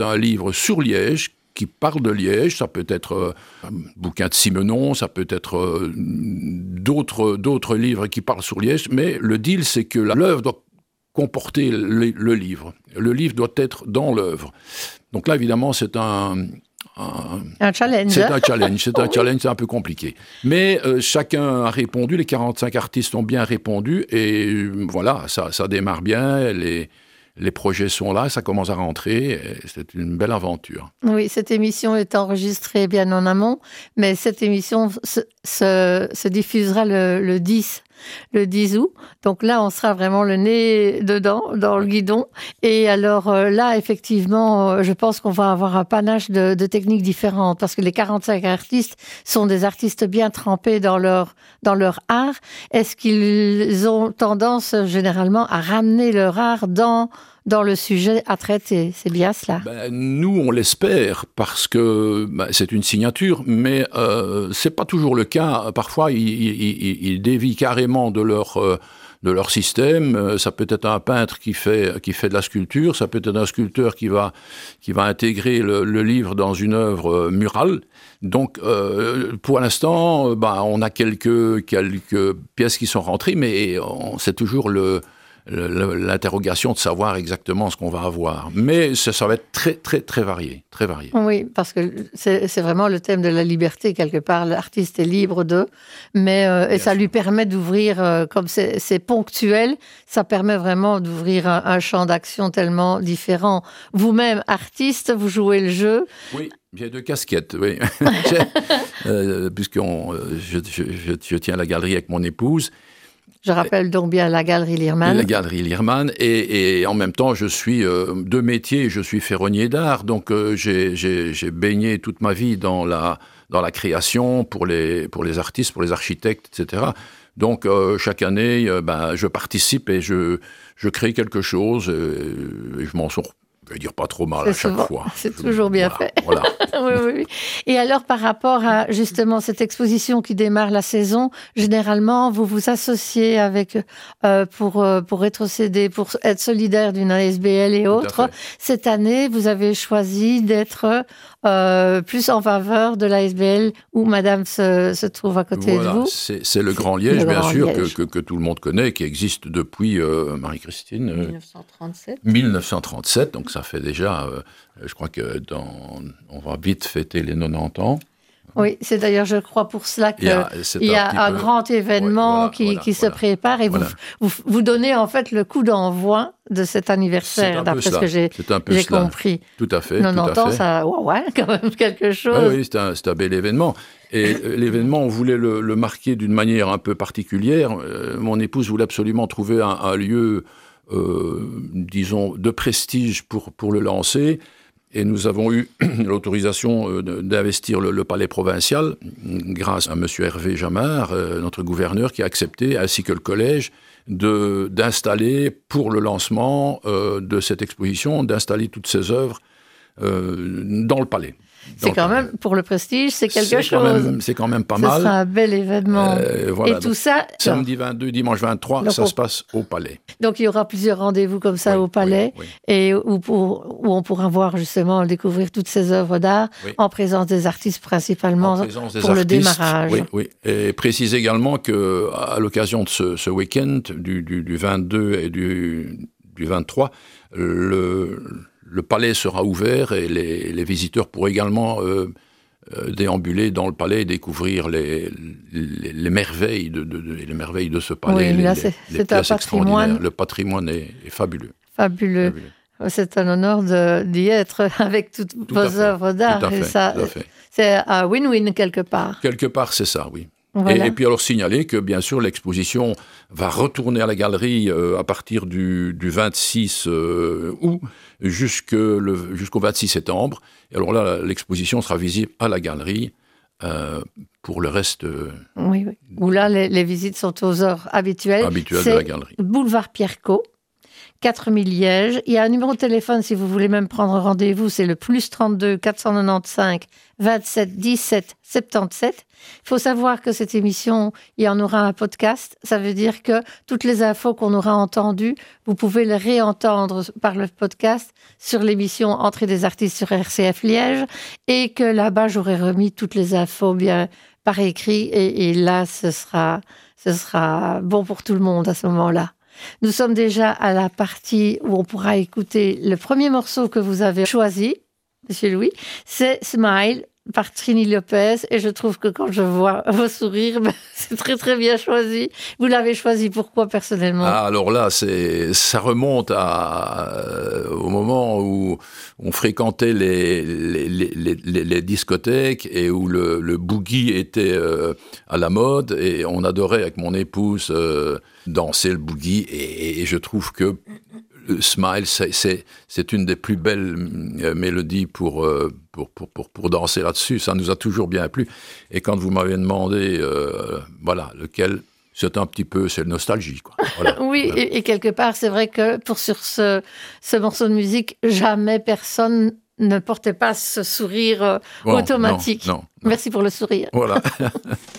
Un livre sur Liège, qui parle de Liège, ça peut être un bouquin de Simenon, ça peut être d'autres livres qui parlent sur Liège, mais le deal, c'est que l'œuvre doit comporter le livre. Le livre doit être dans l'œuvre. Donc là, évidemment, c'est un challenge. C'est un challenge, c'est un peu compliqué. Mais chacun a répondu, les 45 artistes ont bien répondu, et voilà, ça démarre bien, les projets sont là, ça commence à rentrer, c'est une belle aventure. Oui, cette émission est enregistrée bien en amont, mais cette émission se diffusera le 10 août. Donc là, on sera vraiment le nez dedans, dans le guidon. Et alors là, effectivement, je pense qu'on va avoir un panache de techniques différentes, parce que les 45 artistes sont des artistes bien trempés dans leur art. Est-ce qu'ils ont tendance, généralement, à ramener leur art dans le sujet à traiter? C'est bien cela. Nous, on l'espère, parce que c'est une signature, mais c'est pas toujours le cas. Parfois, ils dévient carrément de leur système. Ça peut être un peintre qui fait de la sculpture, ça peut être un sculpteur qui va intégrer le livre dans une œuvre murale. Donc, pour l'instant, on a quelques pièces qui sont rentrées, mais c'est toujours l'interrogation de savoir exactement ce qu'on va avoir. Mais ça va être très, très, très varié, très varié. Oui, parce que c'est vraiment le thème de la liberté, quelque part. L'artiste est libre d'eux, mais et ça lui permet d'ouvrir, comme c'est ponctuel, ça permet vraiment d'ouvrir un champ d'action tellement différent. Vous-même, artiste, vous jouez le jeu. Oui. J'ai 2 casquettes, oui. Puisque je tiens la galerie avec mon épouse. Je rappelle donc bien la Galerie Lierman. La Galerie Lierman, et en même temps, je suis de métier, je suis ferronnier d'art, donc j'ai baigné toute ma vie dans la création pour les artistes, pour les architectes, etc. Donc chaque année, je participe et je crée quelque chose, et je m'en sors. Je vais dire pas trop mal à chaque fois. C'est toujours bien fait. Voilà. Oui. Et alors, par rapport à justement cette exposition qui démarre la saison, généralement, vous vous associez avec pour rétrocéder, pour être solidaire d'une ASBL et autres. Cette année, vous avez choisi d'être plus en faveur de l'ASBL où Madame se trouve à côté de vous. C'est le Grand Liège, bien sûr, que tout le monde connaît, qui existe depuis, Marie-Christine 1937, donc ça fait déjà, je crois que on va vite fêter les 90 ans. Oui, c'est d'ailleurs, je crois, pour cela qu'il y a un grand événement qui se prépare, et vous donnez en fait le coup d'envoi de cet anniversaire, d'après ce que j'ai compris. Tout à fait. 90 ans, ça, quand même quelque chose. Oui, c'est un bel événement. Et l'événement, on voulait le marquer d'une manière un peu particulière. Mon épouse voulait absolument trouver un lieu, disons, de prestige pour le lancer. Et nous avons eu l'autorisation d'investir le palais provincial grâce à M. Hervé Jamard, notre gouverneur, qui a accepté, ainsi que le collège, d'installer pour le lancement de cette exposition, d'installer toutes ces œuvres dans le palais. C'est quand même, pour le prestige, c'est quelque chose. C'est quand même pas mal. Ce sera un bel événement. Voilà, et tout ça... Samedi 22, dimanche 23, ça se passe au Palais. Donc il y aura plusieurs rendez-vous comme ça au Palais, et où on pourra voir justement, découvrir toutes ces œuvres d'art, en présence des artistes principalement, le démarrage. Oui. Et précise également qu'à l'occasion de ce week-end, du 22 et du 23, le palais sera ouvert et les visiteurs pourront également déambuler dans le palais et découvrir les merveilles de ce palais. Oui, là, c'est un patrimoine. Le patrimoine est fabuleux. Fabuleux. C'est un honneur d'y être avec toutes vos œuvres d'art. C'est un win-win quelque part. Quelque part, c'est ça, oui. Voilà. Et puis alors signaler que bien sûr l'exposition va retourner à la galerie à partir du 26 août jusqu'au 26 septembre. Et alors là, l'exposition sera visible à la galerie pour le reste. Oui. Où là, les visites sont aux heures habituelles. De la galerie. Boulevard Pierre-Cot, 4000 Liège. Il y a un numéro de téléphone si vous voulez même prendre rendez-vous, c'est le +32 495 27 17 77. Il faut savoir que cette émission, il y en aura un podcast. Ça veut dire que toutes les infos qu'on aura entendues, vous pouvez les réentendre par le podcast sur l'émission Entrée des artistes sur RCF Liège, et que là-bas, j'aurai remis toutes les infos bien par écrit, et là, ce sera bon pour tout le monde à ce moment-là. Nous sommes déjà à la partie où on pourra écouter le premier morceau que vous avez choisi, Monsieur Louis, c'est Smile par Trini Lopez, et je trouve que quand je vois vos sourires, c'est très très bien choisi. Vous l'avez choisi pourquoi personnellement? Alors là, ça remonte au moment où on fréquentait les discothèques et où le boogie était à la mode, et on adorait avec mon épouse danser le boogie, et je trouve que Smile, c'est une des plus belles mélodies pour danser là-dessus. Ça nous a toujours bien plu. Et quand vous m'avez demandé, lequel, c'est le nostalgie, quoi. Voilà. Oui, voilà. Et quelque part, c'est vrai que sur ce morceau de musique, jamais personne ne portait pas ce sourire automatique. Non. Merci pour le sourire. Voilà.